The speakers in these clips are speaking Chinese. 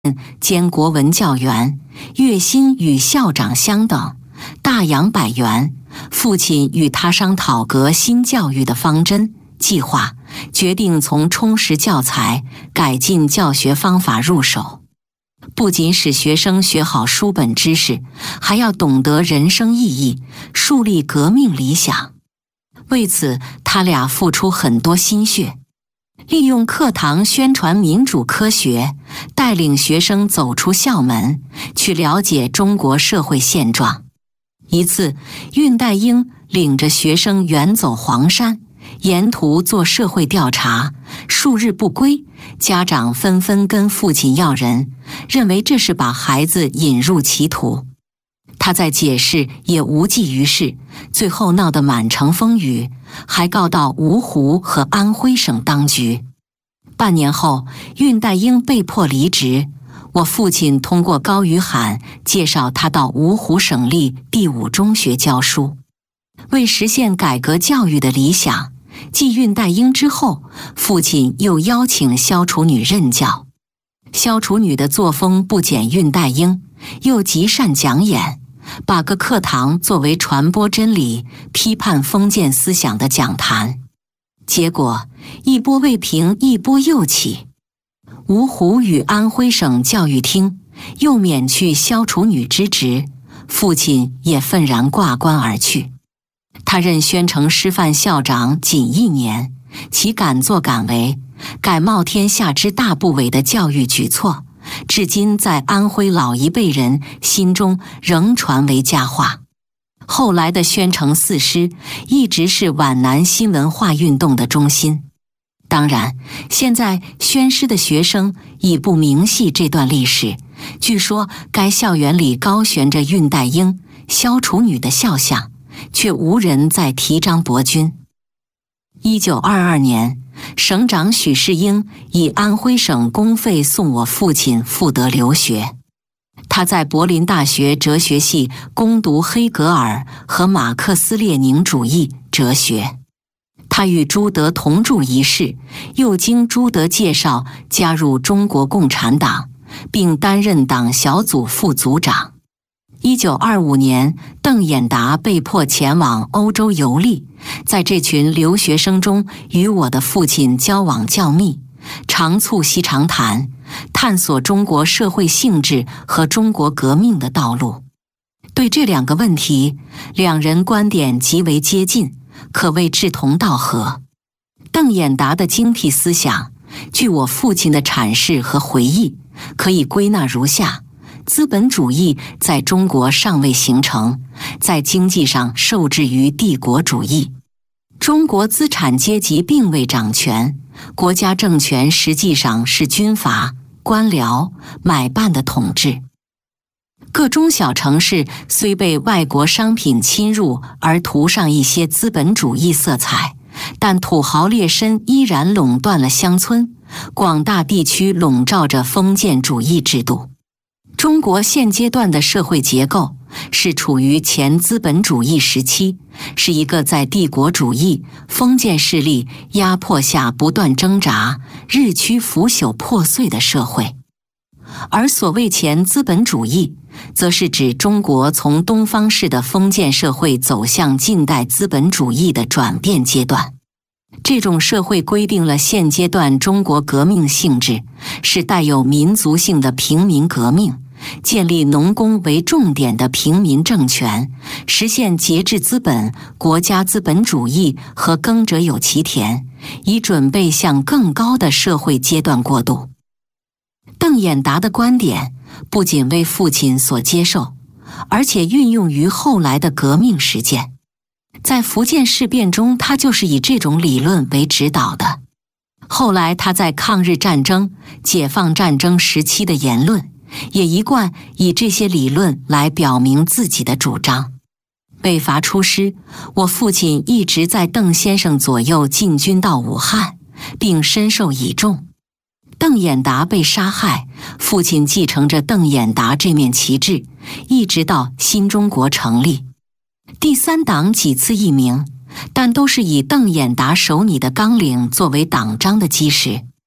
兼国文教员，月薪与校长相等，大洋百元。父亲与他商讨革新教育的方针计划，决定从充实教材、改进教学方法入手。不仅使学生学好书本知识，还要懂得人生意义，树立革命理想。为此，他俩付出很多心血。利用课堂宣传民主科学，带领学生走出校门，去了解中国社会现状。一次，恽代英领着学生远走黄山，沿途做社会调查，数日不归，家长纷纷跟父亲要人，认为这是把孩子引入歧途。他再解释也无济于事，最后闹得满城风雨，还告到芜湖和安徽省当局。半年后，恽代英被迫离职。我父亲通过高语罕介绍他到芜湖省立第5中学教书。为实现改革教育的理想，继恽代英之后，父亲又邀请萧楚女任教。萧楚女的作风不减恽代英，又极善讲演，把个课堂作为传播真理、批判封建思想的讲坛。结果一波未平，一波又起。芜湖与安徽省教育厅又免去萧楚女之职，父亲也愤然挂冠而去。他任宣城师范校长仅1年，其敢作敢为、改冒天下之大不韪的教育举措，至今在安徽老一辈人心中仍传为佳话。后来的宣城4师一直是皖南新文化运动的中心。当然，现在宣师的学生已不明细这段历史。据说该校园里高悬着恽代英、萧楚女的肖像，却无人在提倡博君。1922年，省长许世英以安徽省公费送我父亲赴德留学。他在柏林大学哲学系攻读黑格尔和马克思列宁主义哲学。他与朱德同住一室，又经朱德介绍加入中国共产党，并担任党小组副组长。1925年，邓演达被迫前往欧洲游历，在这群留学生中与我的父亲交往较密，常促膝长谈，探索中国社会性质和中国革命的道路。对这2个问题，两人观点极为接近，可谓志同道合。邓演达的精辟思想，据我父亲的阐释和回忆，可以归纳如下：资本主义在中国尚未形成，在经济上受制于帝国主义。中国资产阶级并未掌权，国家政权实际上是军阀、官僚、买办的统治。各中小城市虽被外国商品侵入而涂上一些资本主义色彩，但土豪劣绅依然垄断了乡村，广大地区笼罩着封建主义制度。中国现阶段的社会结构是处于前资本主义时期，是一个在帝国主义、封建势力压迫下不断挣扎、日趋腐朽破碎的社会。而所谓前资本主义，则是指中国从东方式的封建社会走向近代资本主义的转变阶段。这种社会规定了现阶段中国革命性质，是带有民族性的平民革命，建立农工为重点的平民政权，实现节制资本、国家资本主义和耕者有其田，以准备向更高的社会阶段过渡。邓演达的观点不仅为父亲所接受，而且运用于后来的革命实践。在福建事变中，他就是以这种理论为指导的。后来他在抗日战争、解放战争时期的言论，也一贯以这些理论来表明自己的主张。北伐出师，我父亲一直在邓先生左右进军到武汉，并深受倚重。邓演达被杀害，父亲继承着邓演达这面旗帜，一直到新中国成立。第3党几次易名，但都是以邓演达手拟的纲领作为党章的基石。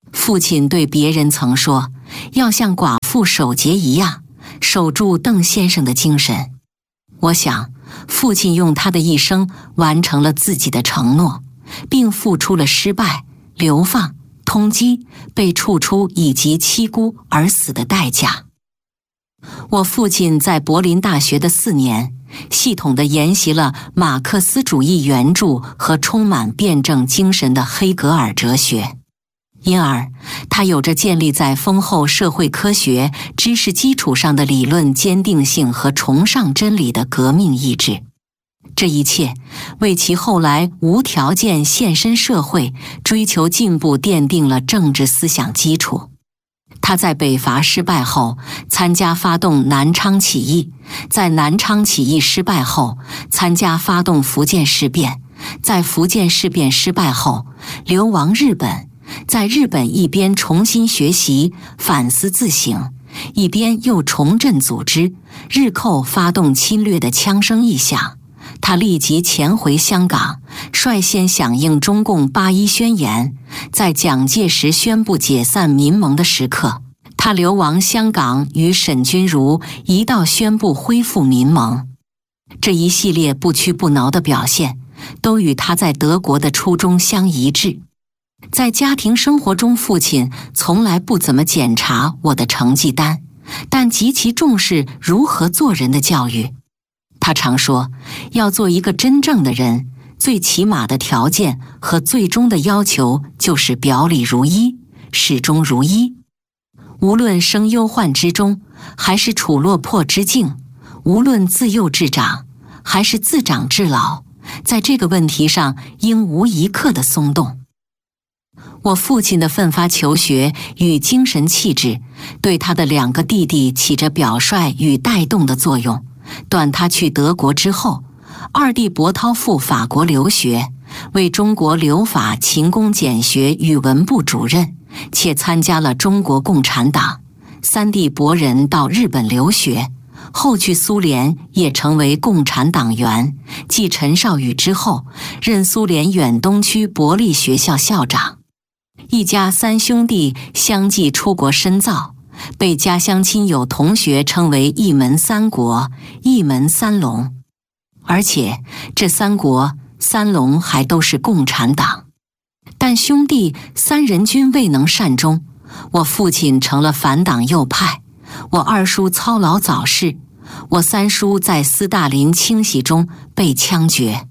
父亲对别人曾说，要像寡妇守节一样，守住邓先生的精神。我想，父亲用他的一生完成了自己的承诺，并付出了失败、流放、通缉、被处出以及欺孤而死的代价。我父亲在柏林大学的4年，系统地研习了马克思主义原著和充满辩证精神的黑格尔哲学，因而他有着建立在丰厚社会科学知识基础上的理论坚定性和崇尚真理的革命意志。这一切为其后来无条件献身社会、追求进步奠定了政治思想基础。他在北伐失败后参加发动南昌起义，在南昌起义失败后参加发动福建事变，在福建事变失败后流亡日本，在日本一边重新学习反思自省，一边又重振组织，日寇发动侵略的枪声一响，他立即潜回香港，率先响应中共8·1宣言。在蒋介石宣布解散民盟的时刻，他流亡香港，与沈钧儒一道宣布恢复民盟。这一系列不屈不挠的表现，都与他在德国的初衷相一致。在家庭生活中，父亲从来不怎么检查我的成绩单，但极其重视如何做人的教育。他常说，要做一个真正的人，最起码的条件和最终的要求就是表里如一，始终如一。无论生忧患之中，还是处落魄之境，无论自幼至长，还是自长至老，在这个问题上应无一刻的松动。我父亲的奋发求学与精神气质，对他的2个弟弟起着表率与带动的作用。短他去德国之后，二弟伯涛赴法国留学，为中国留法勤工俭学语文部主任，且参加了中国共产党。三弟伯仁到日本留学，后去苏联也成为共产党员，继陈少宇之后，任苏联远东区伯利学校校长。一家3兄弟相继出国深造，被家乡亲友同学称为一门3国、一门3龙。而且这3国3龙还都是共产党。但兄弟3人均未能善终，我父亲成了反党右派，我2叔操劳早逝，我3叔在斯大林清洗中被枪决。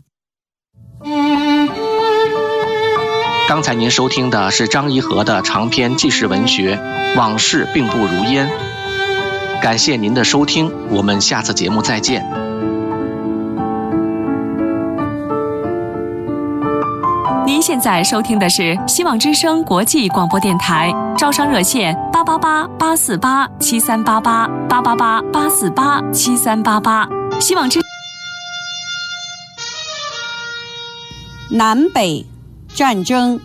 刚才您收听的是张颐和的长篇纪实文学《往事并不如烟》，感谢您的收听，我们下次节目再见。 您现在收听的是希望之声国际广播电台，招商热线888-848-7388，888-848-7388。希望之南北战争。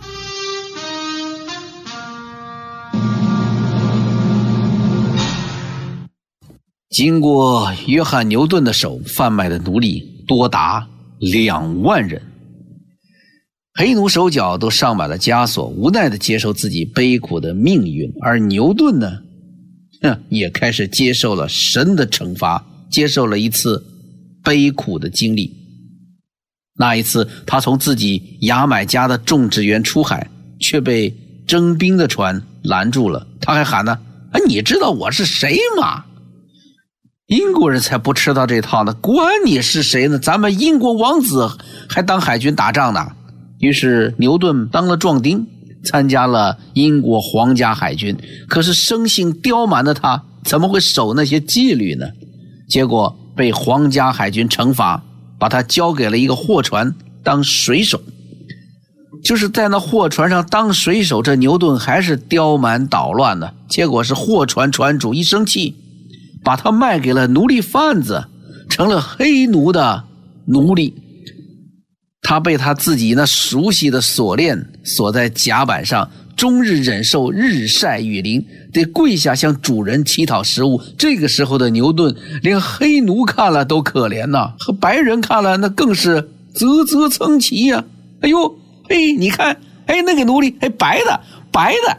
经过约翰牛顿的手贩卖的奴隶多达2万人，黑奴手脚都上满了枷锁，无奈地接受自己悲苦的命运。而牛顿呢，也开始接受了神的惩罚，接受了一次悲苦的经历。那一次，他从自己牙买加的种植园出海，却被征兵的船拦住了。他还喊呢：“你知道我是谁吗？”英国人才不吃到这套呢，管你是谁呢？咱们英国王子还当海军打仗呢。于是牛顿当了壮丁，参加了英国皇家海军。可是生性刁蛮的他，怎么会守那些纪律呢？结果被皇家海军惩罚，把他交给了一个货船当水手。就是在那货船上当水手，这牛顿还是刁蛮捣乱的。结果是货船船主一生气，把他卖给了奴隶贩子，成了黑奴的奴隶。他被他自己那熟悉的锁链锁在甲板上，终日忍受日晒雨淋，得跪下向主人乞讨食物。这个时候的牛顿，连黑奴看了都可怜呐，和白人看了那更是啧啧称奇呀。哎呦，你看，那个奴隶，白的，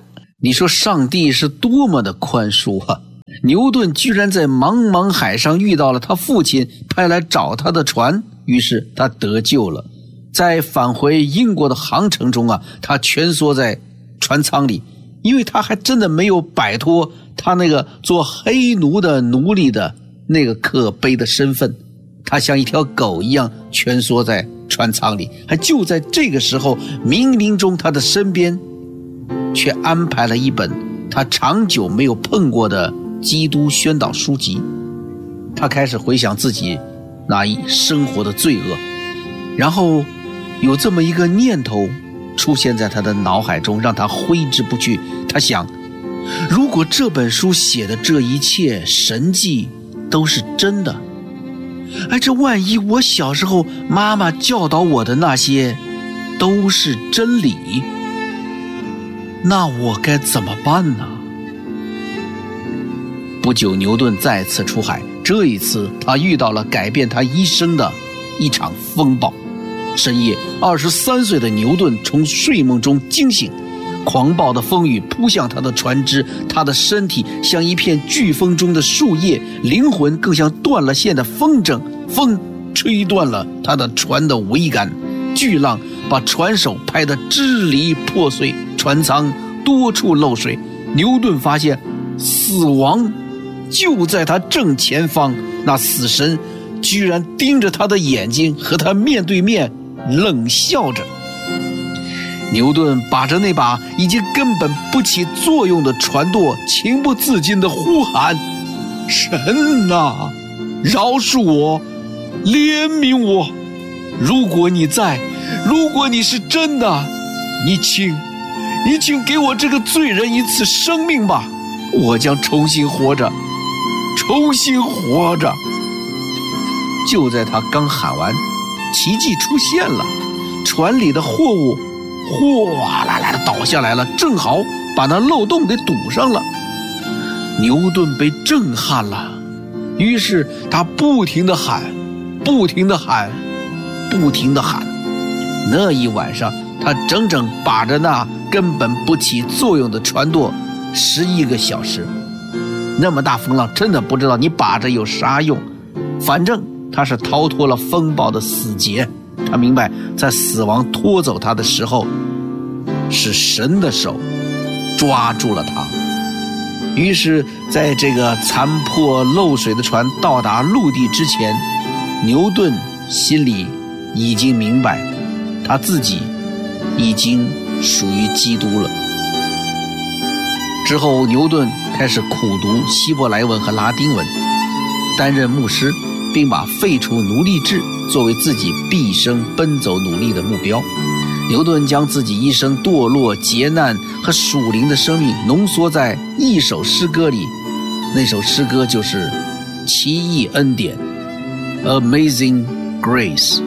你说上帝是多么的宽恕啊！牛顿居然在茫茫海上遇到了他父亲派来找他的船，于是他得救了。在返回英国的航程中啊，他蜷缩在船舱里，因为他还真的没有摆脱他那个做黑奴的奴隶的那个可悲的身份，他像一条狗一样蜷缩在船舱里。还就在这个时候，冥冥中他的身边却安排了一本他长久没有碰过的基督宣导书籍。他开始回想自己那一生活的罪恶，然后有这么一个念头出现在他的脑海中，让他挥之不去。他想，如果这本书写的这一切神迹都是真的，这万一我小时候妈妈教导我的那些都是真理，那我该怎么办呢？不久，牛顿再次出海，这一次他遇到了改变他一生的一场风暴。深夜，23岁的牛顿从睡梦中惊醒，狂暴的风雨扑向他的船只，他的身体像一片飓风中的树叶，灵魂更像断了线的风筝。风吹断了他的船的桅杆，巨浪把船首拍得支离破碎，船舱多处漏水。牛顿发现死亡就在他正前方，那死神居然盯着他的眼睛，和他面对面冷笑着。牛顿把着那把已经根本不起作用的船舵，情不自禁地呼喊：神啊，饶恕我，怜悯我，如果你在，如果你是真的，你请给我这个罪人一次生命吧，我将重新活着，重新活着。就在他刚喊完，奇迹出现了，船里的货物哗啦啦的倒下来了，正好把那漏洞给堵上了。牛顿被震撼了，于是他不停地喊，不停地喊，不停地喊。那一晚上，他整整把着那根本不起作用的船舵11个小时。那么大风浪，真的不知道你把着有啥用，反正他是逃脱了风暴的死劫。他明白，在死亡拖走他的时候，是神的手抓住了他。于是在这个残破漏水的船到达陆地之前，牛顿心里已经明白，他自己已经属于基督了。之后牛顿开始苦读希伯来文和拉丁文，担任牧师，并把废除奴隶制作为自己毕生奔走努力的目标。牛顿将自己一生堕落、劫难和属灵的生命浓缩在一首诗歌里，那首诗歌就是《奇异恩典》 Amazing Grace。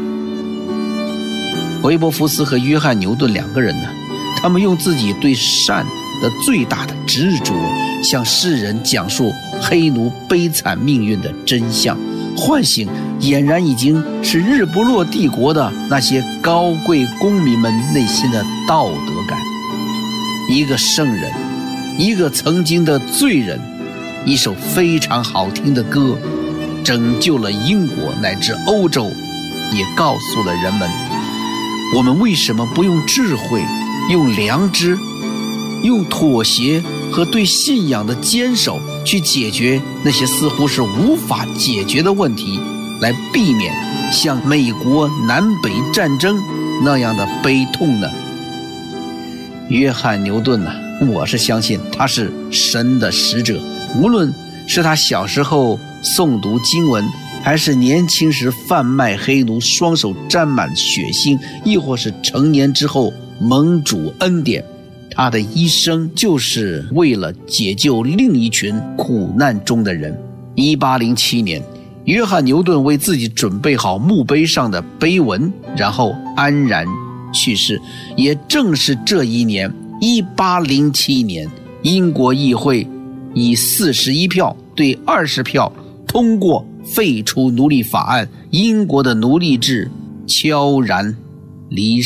韦伯福斯和约翰牛顿两个人呢，他们用自己对善的最大的执着，向世人讲述黑奴悲惨命运的真相，唤醒俨然已经是日不落帝国的那些高贵公民们内心的道德感。一个圣人，一个曾经的罪人，一首非常好听的歌，拯救了英国乃至欧洲，也告诉了人们，我们为什么不用智慧、用良知、用妥协和对信仰的坚守去解决那些似乎是无法解决的问题，来避免像美国南北战争那样的悲痛呢？约翰牛顿呢，我是相信他是神的使者，无论是他小时候诵读经文，还是年轻时贩卖黑奴，双手沾满血腥，亦或是成年之后蒙主恩典，他的一生就是为了解救另一群苦难中的人。1807年，约翰牛顿为自己准备好墓碑上的碑文，然后安然去世。也正是这一年，1807年，英国议会以41票对20票通过废除奴隶法案，英国的奴隶制悄然离